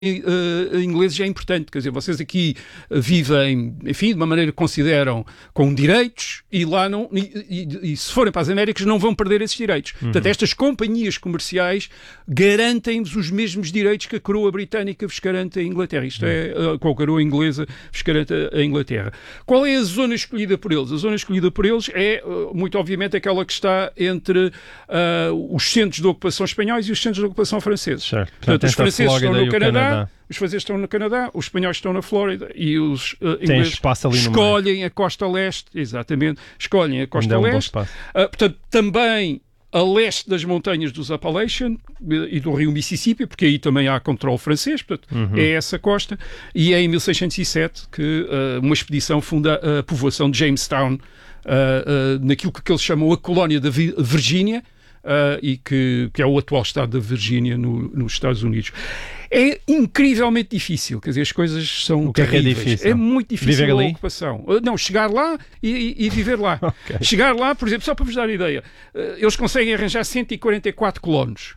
ingleses é importante, quer dizer, vocês aqui vivem, enfim, de uma maneira que consideram com direitos e lá não, e se forem para as Américas não vão perder esses direitos. Portanto, estas companhias comerciais garantem-vos os mesmos direitos que a coroa britânica vos garante a Inglaterra. Isto é, com a coroa inglesa vos garante a Inglaterra. Qual é a zona escolhida por eles? A zona escolhida por eles é, muito obviamente, aquela que está entre os centros de ocupação espanhóis e os centros de ocupação franceses. Certo. Portanto, os franceses estão no Canadá, os franceses estão no Canadá, os espanhóis estão na Flórida e os ingleses escolhem a costa leste, exatamente, escolhem a costa leste. Portanto, também a leste das montanhas dos Appalachian e do rio Mississippi, porque aí também há controle francês, portanto, é essa costa, e é em 1607 que uma expedição funda a povoação de Jamestown, naquilo que eles chamam a colónia da Virgínia, e que é o atual estado da Virgínia nos Estados Unidos. É incrivelmente difícil, quer dizer, as coisas são terríveis. É muito difícil a ocupação. Não, chegar lá e viver lá. Okay. Chegar lá, por exemplo, só para vos dar a ideia, eles conseguem arranjar 144 colonos.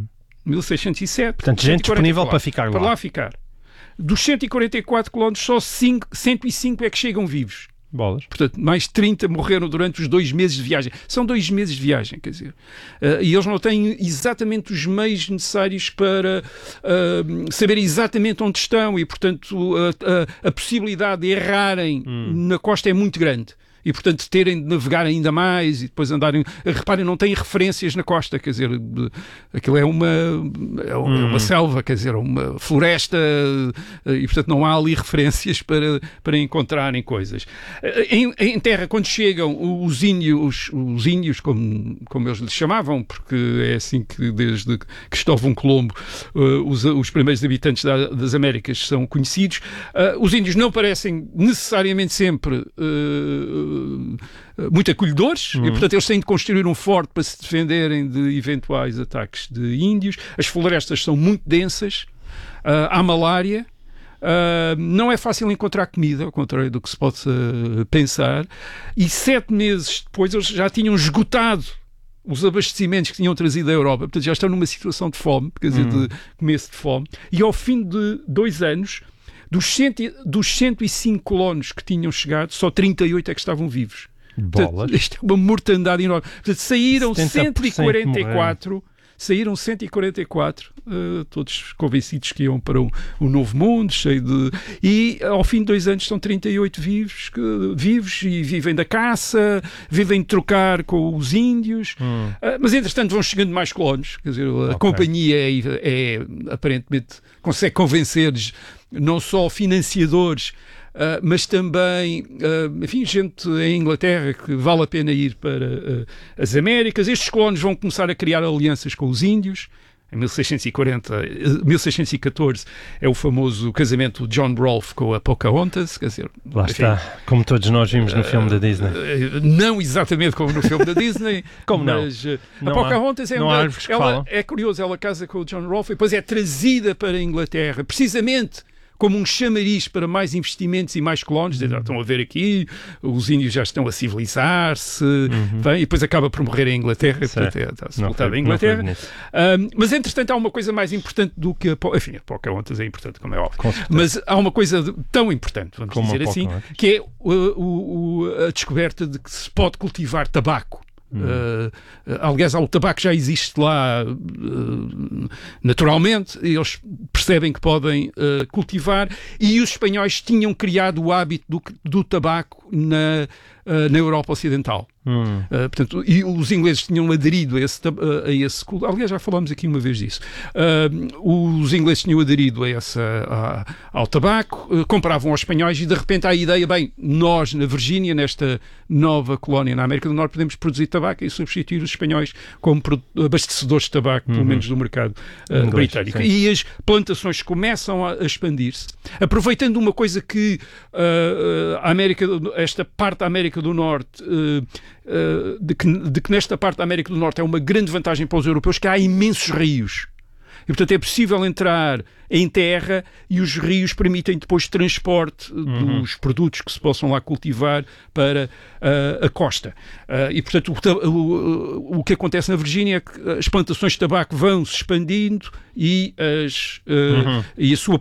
1607. Portanto, gente disponível para ficar lá. Para lá ficar. Dos 144 colonos, só 105 é que chegam vivos. Bolas. Portanto, mais 30 morreram durante os 2 meses de viagem. São 2 meses de viagem, quer dizer. E eles não têm exatamente os meios necessários para saber exatamente onde estão e, portanto, a possibilidade de errarem na costa é muito grande. E, portanto, terem de navegar ainda mais e depois andarem... Reparem, não têm referências na costa, quer dizer, aquilo é uma selva, quer dizer, uma floresta e, portanto, não há ali referências para encontrarem coisas. Em terra, quando chegam os índios como eles lhes chamavam, porque é assim que desde Cristóvão Colombo os primeiros habitantes das Américas são conhecidos, os índios não parecem necessariamente sempre... muito acolhedores e, portanto, eles têm de construir um forte para se defenderem de eventuais ataques de índios. As florestas são muito densas, há malária, não é fácil encontrar comida, ao contrário do que se possa pensar, e 7 meses depois eles já tinham esgotado os abastecimentos que tinham trazido da Europa, portanto já estão numa situação de fome, quer dizer, de começo de fome, e ao fim de 2 anos dos 105 colonos que tinham chegado, só 38 é que estavam vivos. Portanto, isto é uma mortandade enorme. Portanto, saíram 144, todos convencidos que iam para um novo mundo, e ao fim de 2 anos estão 38 vivos e vivem da caça, vivem de trocar com os índios, mas entretanto vão chegando mais colonos, quer dizer, a companhia aparentemente consegue convencer-lhes não só financiadores, mas também, enfim, gente em Inglaterra que vale a pena ir para as Américas. Estes colonos vão começar a criar alianças com os índios. Em 1614 é o famoso casamento de John Rolfe com a Pocahontas, quer dizer... Lá enfim, está, como todos nós vimos no filme da Disney. Não exatamente como no filme da Disney. Como mas, não? A Pocahontas é curiosa, ela casa com o John Rolfe e depois é trazida para a Inglaterra, precisamente como um chamariz para mais investimentos e mais colonos. Estão a ver aqui, os índios já estão a civilizar-se, e depois acaba por morrer em Inglaterra, portanto, está sepultado em Inglaterra. Mas, entretanto, há uma coisa mais importante do que a Pocahontas é importante, como é óbvio. Mas há uma coisa tão importante, vamos dizer assim, que é a descoberta de que se pode cultivar tabaco. Aliás, o tabaco já existe lá naturalmente, eles percebem que podem cultivar, e os espanhóis tinham criado o hábito do tabaco na Europa Ocidental. Portanto, e os ingleses tinham aderido a esse culto. Aliás, já falámos aqui uma vez disso. Os ingleses tinham aderido ao tabaco, compravam aos espanhóis e de repente há a ideia, bem, nós na Virgínia, nesta nova colónia na América do Norte, podemos produzir tabaco e substituir os espanhóis como abastecedores de tabaco, pelo menos do mercado britânico. Sim. E as plantações começam a expandir-se, aproveitando uma coisa que esta parte da América do Norte de que nesta parte da América do Norte é uma grande vantagem para os europeus, que há imensos rios. E, portanto, é possível entrar em terra e os rios permitem depois transporte dos produtos que se possam lá cultivar para a costa. E, portanto, o que acontece na Virgínia é que as plantações de tabaco vão se expandindo e a sua